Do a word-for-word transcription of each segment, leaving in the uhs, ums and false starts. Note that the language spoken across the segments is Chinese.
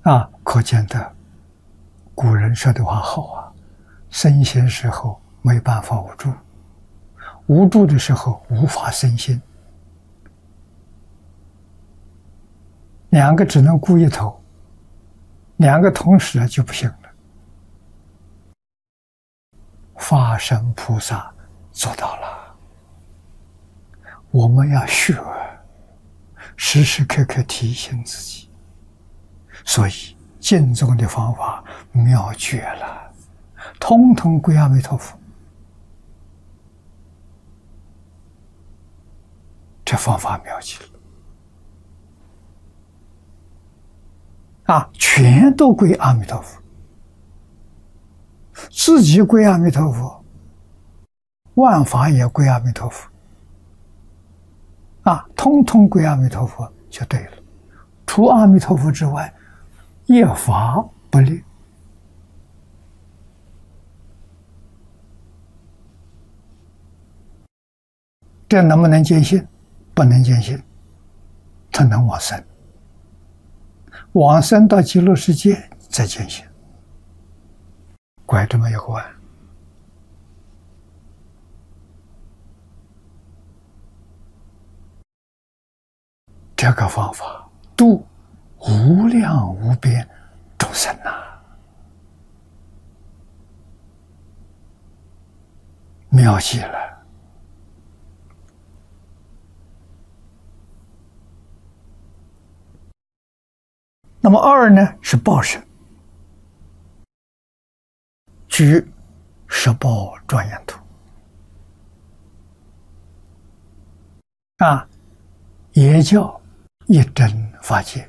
啊，可见的古人说的话好啊，身心时候没办法无助，无助的时候无法身心，两个只能顾一头，两个同时就不行了。法身菩萨做到了，我们要学，时时刻刻提醒自己。所以净宗的方法妙绝了，通通归阿弥陀佛。这方法妙极了啊，全都归阿弥陀佛，自己归阿弥陀佛，万法也归阿弥陀佛啊，通通归阿弥陀佛就对了。除阿弥陀佛之外，一法不立。这能不能见性？不能见性，他能往生。往生到极乐世界再见性，拐这么一个弯。这个方法度无量无边众生呐、啊，妙极了。那么二呢是报身，居十报庄严土啊，也叫一真法界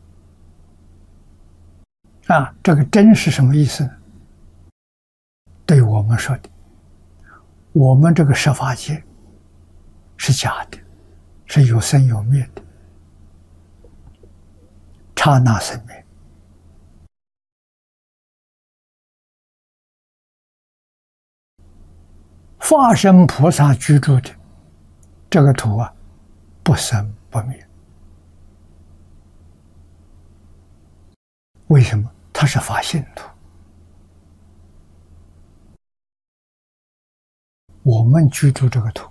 啊。这个真是什么意思呢？对我们说的，我们这个十法界是假的，是有生有灭的，刹那生灭。法身菩萨居住的这个土啊，不生不灭。为什么？它是法性土。我们居住这个土，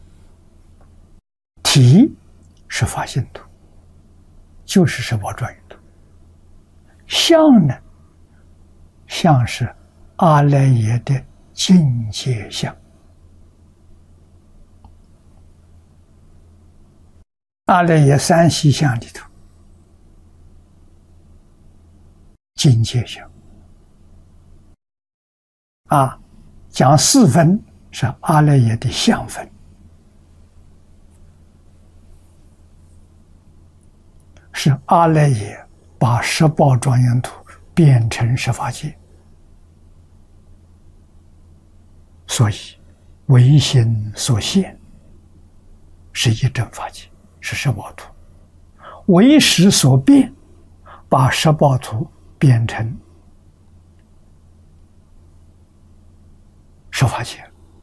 体是法性土，就是十宝庄严土。相呢，相是阿赖耶的境界相。阿赖耶三细相里头，境界相啊，讲四分是阿赖耶的相分，是阿赖耶把十宝庄严土变成十法界，所以唯心所现是一真法界，是十宝土；唯识所变，把十宝土变成十法界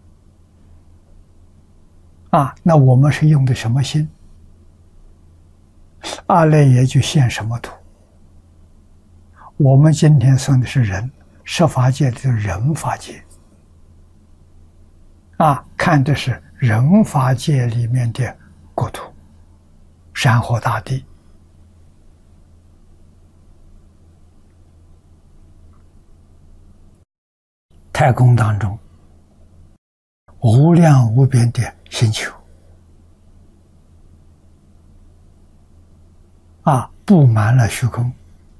啊。那我们是用的什么心？阿赖耶就现什么土。我们今天说的是人，十法界的人法界啊，看的是人法界里面的国土，山河大地。太空当中无量无边的星球啊，布满了虚空。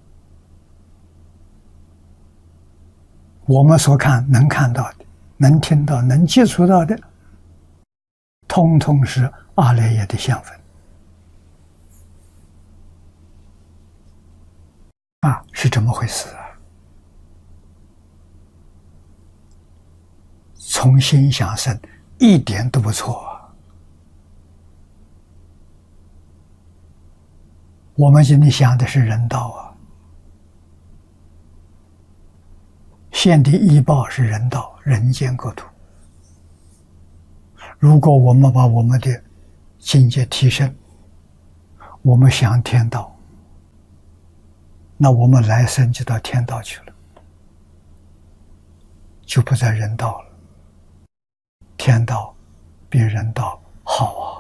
我们所看能看到的，能听到，能接触到的，通通是阿赖耶的相分啊，是这么回事啊。从心想生，一点都不错啊。我们今天想的是人道啊，现的医报是人道，人间国土。如果我们把我们的境界提升，我们想天道， 那我们来生就到天道去了，就不在人道了。天道比人道好啊。